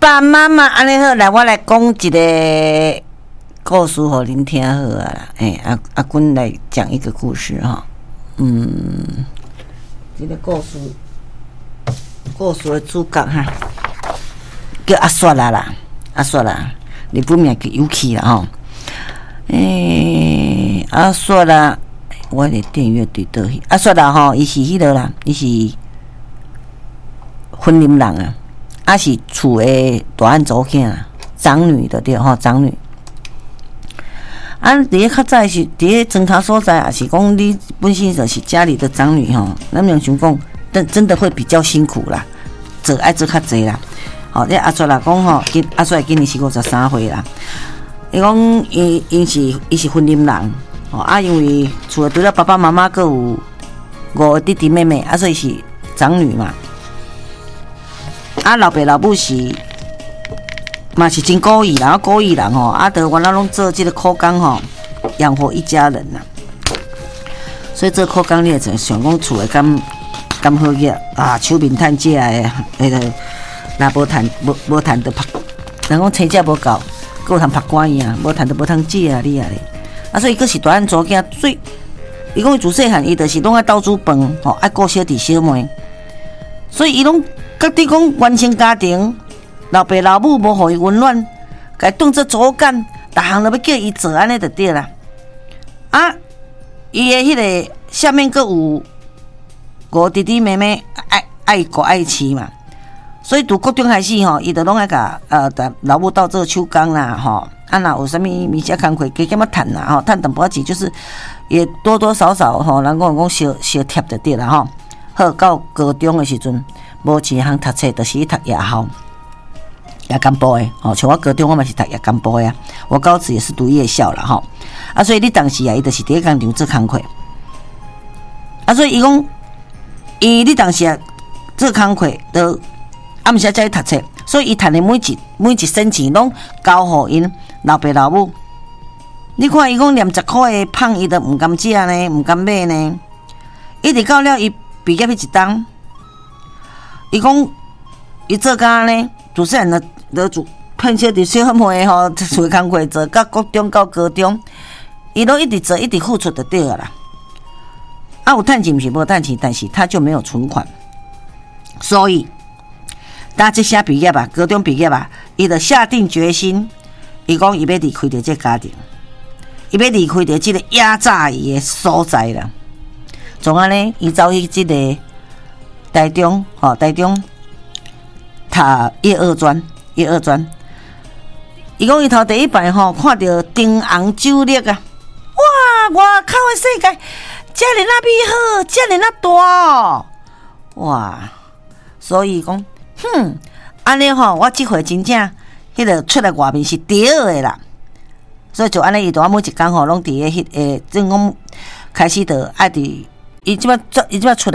爸妈妈，安尼好，来我来讲一个故事给您听好啊啦。阿君来讲一个故事哈。这个故事的主角哈，叫阿雪啦，阿雪啦，日本名叫尤其啦吼。阿雪啦，我的电乐对倒去。阿雪啦吼，伊是迄个啦，伊是婚姻人啊。啊是厝的大汉祖囝啊，长女的对吼，长女。啊，伫咧较早是伫咧庄头所在，也是讲你本身就是家里的长女吼，咱们想讲，真的会比较辛苦啦，做爱做较济啦。吼，这阿雪啦讲吼，阿雪今年是53岁啦。伊讲伊是婚姻人，吼啊，因为除了除了爸爸妈妈，佮有5个弟弟妹妹，啊，所以是长女嘛。啊，老爸老母是嘛是真故意啦，故意人吼，啊，得原来拢做这个苦工吼，养活一家人呐。所以做苦工你也想讲厝的甘好个啊，手面趁食的，迄个若无趁得拍，人讲生食无够，佮有通拍官伊啊，无趁得无通食啊，你啊咧。啊，所以佫是大汉族囝，所以伊讲伊自细汉伊就是拢爱斗煮饭，吼，爱顾小弟小妹，所以伊拢。觉得讲原生家庭，老爸老母无互伊温暖，该当作主干，逐项都要叫伊做，安尼就对啦。啊，伊的迄个下面阁有5弟弟妹妹，爱顾爱饲嘛，所以从国中开始吼，伊就拢爱甲老母斗做手工啦，吼，啊若有啥物物件工课，加减仔趁啦，吼，趁淡薄仔钱，就是也多多少少吼，人讲小贴就对啦，吼。好，到高中的时阵。无一项读册，就是去读夜校、夜间部的。哦，像我高中我嘛是读夜间部的啊。我高职也是读夜校啦，吼。啊，所以你当时啊，伊就是伫工厂做工课。啊，所以伊讲，你当时啊做工课，都暗时才去读册，所以伊赚的每一分钱拢交互因老爸老母。你看伊讲连10块的胖，伊都毋甘食呢，毋甘买呢。一直到了伊毕业迄一当。伊讲，伊做干呢，自细汉就骗小弟小妹吼，做工课做，到国中到高中，伊都一直做，一直付出就对了啦。啊，有趁钱毋是无趁钱，但是他就没有存款，所以他这下毕业吧，高中毕业吧，伊就下定决心，伊讲伊要离开着这家庭，伊要离开着这个压榨伊的所在啦。从安尼，伊走去这个。台中读夜二专，伊讲伊头第一摆吼，看到灯红酒绿啊，哇！外口的世界遮尔那美好，遮尔那大哦，哇！所以讲，安尼吼，我即回真正迄个出来外面是第二个啦。所以就安尼，伊就每一工吼，拢伫个正讲开始着爱伫伊即摆出来。